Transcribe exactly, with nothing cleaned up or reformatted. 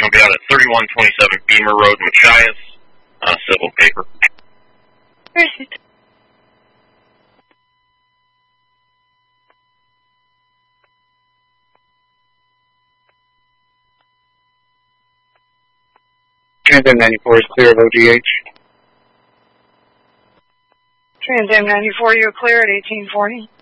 will be out at thirty-one twenty-seven Beamer Road, Machias, uh, civil paper. Perfect. Trans Am ninety-four is clear of O G H. Trans Am ninety-four, you're clear at eighteen forty.